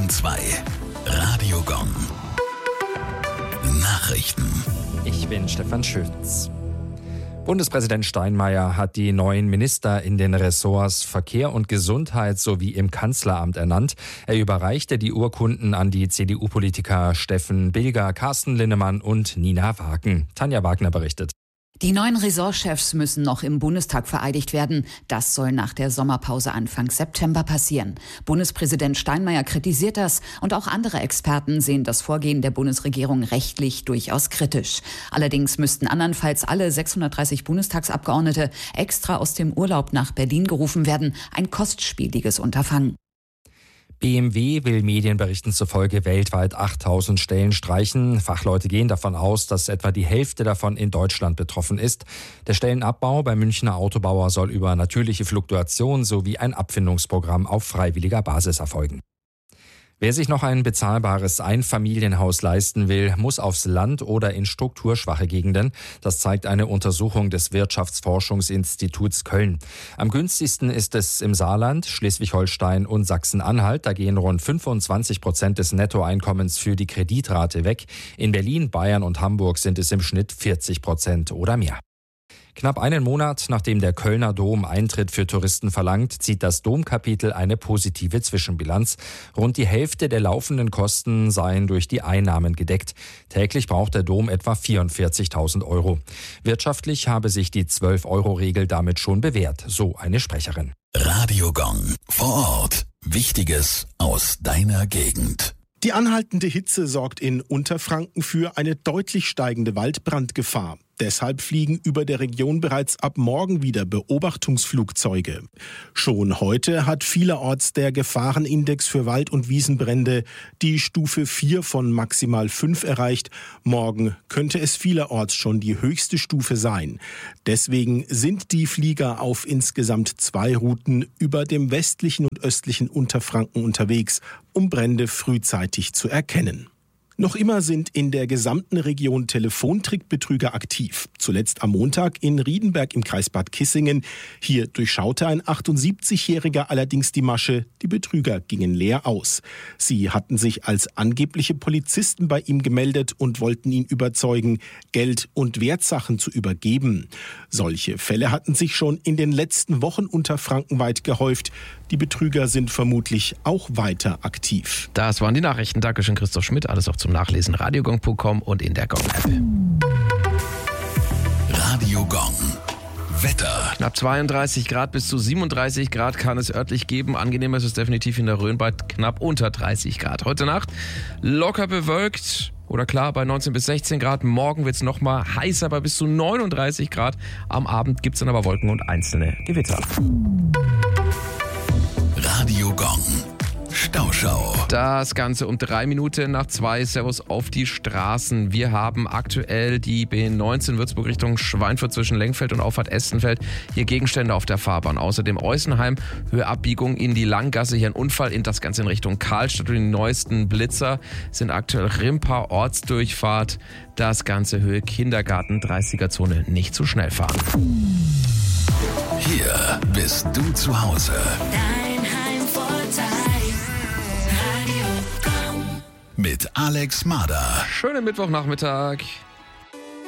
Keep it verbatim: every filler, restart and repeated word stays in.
zwei. Radio Gong. Nachrichten. Ich bin Stefan Schütz. Bundespräsident Steinmeier hat die neuen Minister in den Ressorts Verkehr und Gesundheit sowie im Kanzleramt ernannt. Er überreichte die Urkunden an die C D U-Politiker Steffen Bilger, Carsten Linnemann und Nina Wagen. Tanja Wagner berichtet. Die neuen Ressortchefs müssen noch im Bundestag vereidigt werden. Das soll nach der Sommerpause Anfang September passieren. Bundespräsident Steinmeier kritisiert das und auch andere Experten sehen das Vorgehen der Bundesregierung rechtlich durchaus kritisch. Allerdings müssten andernfalls alle sechshundertdreißig Bundestagsabgeordnete extra aus dem Urlaub nach Berlin gerufen werden. Ein kostspieliges Unterfangen. B M W will Medienberichten zufolge weltweit achttausend Stellen streichen. Fachleute gehen davon aus, dass etwa die Hälfte davon in Deutschland betroffen ist. Der Stellenabbau beim Münchner Autobauer soll über natürliche Fluktuation sowie ein Abfindungsprogramm auf freiwilliger Basis erfolgen. Wer sich noch ein bezahlbares Einfamilienhaus leisten will, muss aufs Land oder in strukturschwache Gegenden. Das zeigt eine Untersuchung des Wirtschaftsforschungsinstituts Köln. Am günstigsten ist es im Saarland, Schleswig-Holstein und Sachsen-Anhalt. Da gehen rund fünfundzwanzig Prozent des Nettoeinkommens für die Kreditrate weg. In Berlin, Bayern und Hamburg sind es im Schnitt vierzig Prozent oder mehr. Knapp einen Monat nachdem der Kölner Dom Eintritt für Touristen verlangt, zieht das Domkapitel eine positive Zwischenbilanz. Rund die Hälfte der laufenden Kosten seien durch die Einnahmen gedeckt. Täglich braucht der Dom etwa vierundvierzigtausend Euro. Wirtschaftlich habe sich die zwölf-Euro-Regel damit schon bewährt, so eine Sprecherin. Radio Gong. Vor Ort. Wichtiges aus deiner Gegend. Die anhaltende Hitze sorgt in Unterfranken für eine deutlich steigende Waldbrandgefahr. Deshalb fliegen über der Region bereits ab morgen wieder Beobachtungsflugzeuge. Schon heute hat vielerorts der Gefahrenindex für Wald- und Wiesenbrände die Stufe vier von maximal fünf erreicht. Morgen könnte es vielerorts schon die höchste Stufe sein. Deswegen sind die Flieger auf insgesamt zwei Routen über dem westlichen und östlichen Unterfranken unterwegs, um Brände frühzeitig zu erkennen. Noch immer sind in der gesamten Region Telefontrickbetrüger aktiv. Zuletzt am Montag in Riedenberg im Kreis Bad Kissingen. Hier durchschaute ein achtundsiebzigjähriger allerdings die Masche. Die Betrüger gingen leer aus. Sie hatten sich als angebliche Polizisten bei ihm gemeldet und wollten ihn überzeugen, Geld und Wertsachen zu übergeben. Solche Fälle hatten sich schon in den letzten Wochen unterfrankenweit gehäuft. Die Betrüger sind vermutlich auch weiter aktiv. Das waren die Nachrichten. Dankeschön, Christoph Schmidt. Alles auch zum Nachlesen. radiogong punkt com und in der Gong-App. Radio Gong. Wetter. Knapp zweiunddreißig Grad bis zu siebenunddreißig Grad kann es örtlich geben. Angenehmer ist es definitiv in der Rhön bei knapp unter dreißig Grad. Heute Nacht locker bewölkt oder klar bei neunzehn bis sechzehn Grad. Morgen wird es nochmal heißer bei bis zu neununddreißig Grad. Am Abend gibt es dann aber Wolken und einzelne Gewitter. Radio Gong. Stauschau. Das Ganze um drei Minuten nach zwei. Servus auf die Straßen. Wir haben aktuell die B neunzehn Würzburg Richtung Schweinfurt zwischen Lengfeld und Auffahrt Estenfeld. Hier Gegenstände auf der Fahrbahn. Außerdem Eusenheim, Höhe Abbiegung in die Langgasse. Hier ein Unfall in das Ganze in Richtung Karlstadt. Und die neuesten Blitzer sind aktuell Rimpa Ortsdurchfahrt. Das Ganze Höhe Kindergarten, dreißiger Zone. Nicht zu schnell fahren. Hier bist du zu Hause. Dein Heimvorteil. Radio Gong. Mit Alex Mader. Schönen Mittwochnachmittag.